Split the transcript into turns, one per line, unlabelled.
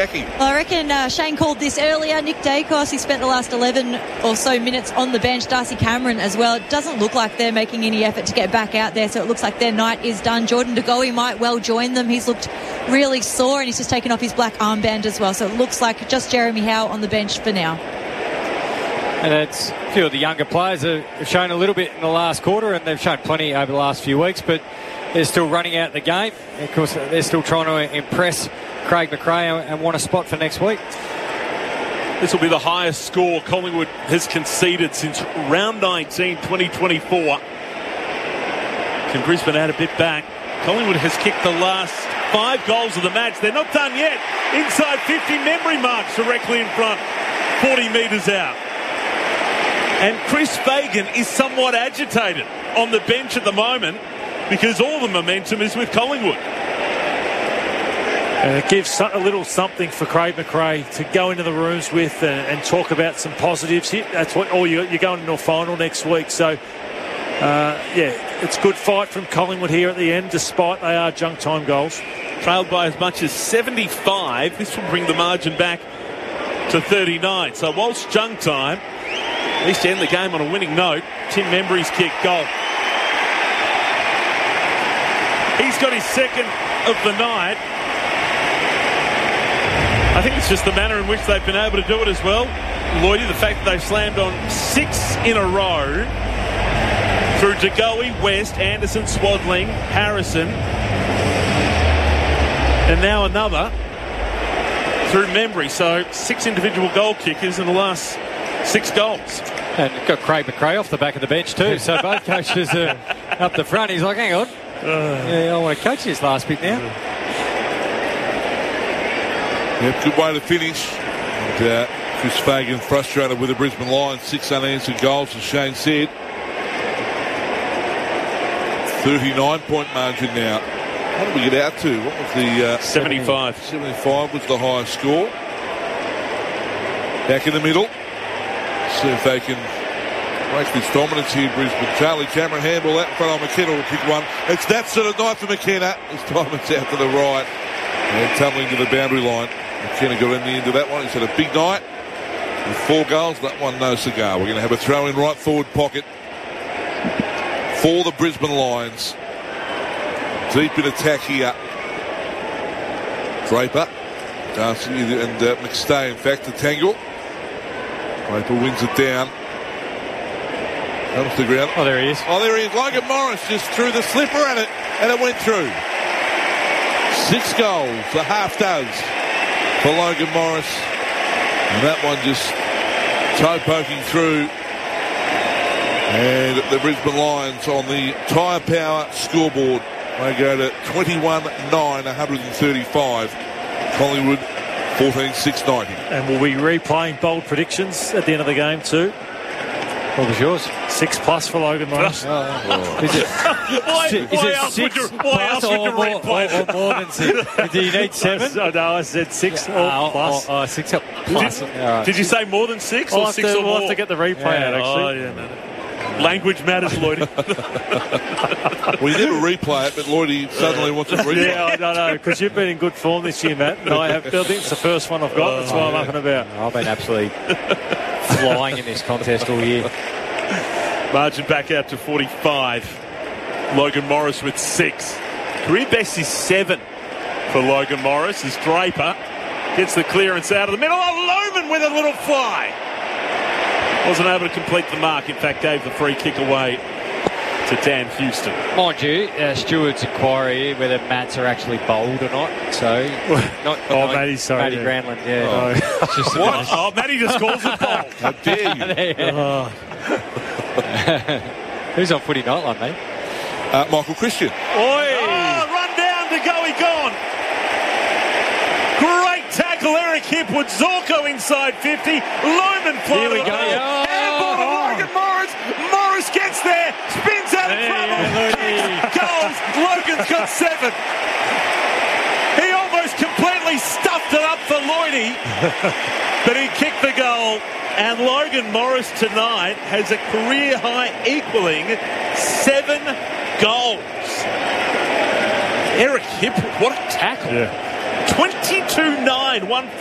Well, I reckon Shane called this earlier. Nick Dacos, he spent the last 11 or so minutes on the bench. Darcy Cameron as well. It doesn't look like they're making any effort to get back out there, so it looks like their night is done. Jordan De Goey might well join them. He's looked really sore and he's just taken off his black armband as well, so it looks like just Jeremy Howe on the bench for now.
And it's a few of the younger players have shown a little bit in the last quarter, and they've shown plenty over the last few weeks, but they're still running out the game. Of course, they're still trying to impress Craig McRae and want a spot for next week.
This will be the highest score Collingwood has conceded since round 19, 2024. Can Brisbane add a bit back? Collingwood has kicked the last 5 goals of the match. They're not done yet. Inside 50, memory marks directly in front. 40 metres out. And Chris Fagan is somewhat agitated on the bench at the moment because all the momentum is with Collingwood.
And it gives a little something for Craig McRae to go into the rooms with and talk about some positives. That's what you're going into a final next week. So, it's a good fight from Collingwood here at the end, despite they are junk time goals.
Trailed by as much as 75. This will bring the margin back to 39. So whilst junk time, at least to end the game on a winning note, Tim Membry's kick goal. He's got his second of the night. I think it's just the manner in which they've been able to do it as well. Lloydie, the fact that they've slammed on 6 in a row through De Goey, West, Anderson, Swadling, Harrison, and now another through Membry. So 6 individual goal kickers in the last 6 goals.
And got Craig McRae off the back of the bench too. So both coaches are up the front. He's like, hang on. I want to coach this last bit now.
Yep, good way to finish. And, Chris Fagan frustrated with the Brisbane Lions. 6 unanswered goals, as Shane said. 39-point margin now. How did we get out to? What was the...
75.
75 was the highest score. Back in the middle. See if they can break this dominance here, Brisbane. Charlie Cameron handball out in front of McKenna will pick one. It's that sort of night for McKenna. This time it's out to the right. And tumbling to the boundary line. McKenna got in the end of that one. He's had a big night. With 4 goals, that one no cigar. We're going to have a throw in right forward pocket for the Brisbane Lions. Deep in attack here. Draper. Darcy and McStay, in fact, to tangle. Draper wins it down. Comes to the ground.
Oh, there he is.
Oh, there he is. Logan Morris just threw the slipper at it, and it went through. 6 goals, the half does for Logan Morris. And that one just toe poking through. And the Brisbane Lions on the Tyre Power scoreboard. They go to 21-9, 135. Collingwood 14-6-90.
And we'll be replaying bold predictions at the end of the game too.
What was yours?
6+ for Logan Morris.
Is it?
Why else would you replay?
Or more than 6? Do you need 7?
No, I said 6 or plus.
6 plus.
Did you say more than 6 or 6 or more?
We'll have to get the replay out, actually.
Oh, yeah, no. Language matters, Lloydie.
Well, you never replay it, but Lloydie suddenly wants to replay.
Yeah, I don't know, because you've been in good form this year, Matt. And I think it's the first one I've got. That's why I'm up and about.
I've been absolutely flying in this contest all year.
Margin back out to 45. Logan Morris with 6. Career best is 7 for Logan Morris as Draper gets the clearance out of the middle. Oh, Loman with a little fly. Wasn't able to complete the mark. In fact, gave the free kick away to Dan Houston.
Mind you, Stewart's inquiry whether Matts are actually bowled or not. So,
Matty, sorry.
Matty Granlund, yeah.
Oh.
It's just
What? Oh, Matty just calls it bowled.
How dare you?
Who's on Footy Nightline, mate?
Michael Christian.
Oi! Oh, run down to Goey gone. Great tackle, Eric Hipwood. Zorko inside 50. Loman fly to the hole. Handball to Logan Morris. Morris gets there. Spins out of trouble. Goals. Logan's got 7. He almost completely stuffed it up for Lloydie. But he kicked the goal. And Logan Morris tonight has a career high equaling 7 goals. Eric Hipwood, what a tackle.
Yeah.
22-9,